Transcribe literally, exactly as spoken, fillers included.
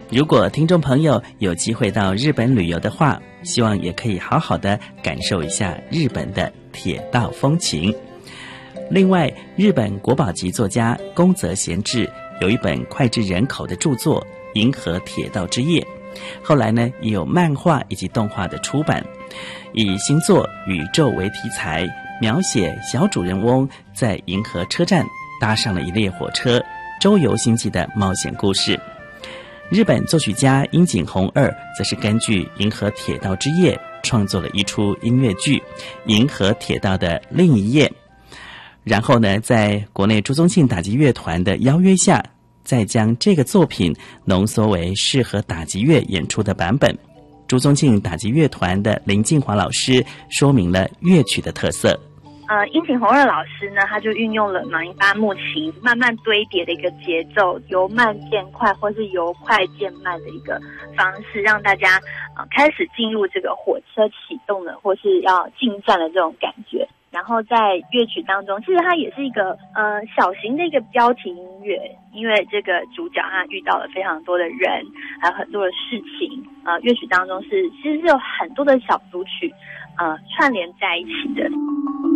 如果听众朋友有机会到日本旅游的话，希望也可以好好的感受一下日本的铁道风情。另外，日本国宝级作家宫泽贤治有一本脍炙人口的著作《银河铁道之夜》，后来呢也有漫画以及动画的出版，以星座、宇宙为题材，描写小主人翁在银河车站搭上了一列火车，周游星际的冒险故事。日本作曲家樱井宏二则是根据《银河铁道之夜》创作了一出音乐剧《银河铁道的另一页》，然后呢，在国内朱宗庆打击乐团的邀约下，再将这个作品浓缩为适合打击乐演出的版本。朱宗庆打击乐团的林静华老师说明了乐曲的特色。 呃，樱井宏二老师呢，他就运用了马林巴木琴慢慢堆叠的一个节奏，由慢渐快或是由快渐慢的一个方式，让大家呃开始进入这个火车启动了或是要进站的这种感觉。然后在乐曲当中，其实它也是一个呃小型的一个标题音乐，因为这个主角他遇到了非常多的人，还有很多的事情，呃，乐曲当中是其实是有很多的小组曲呃串联在一起的。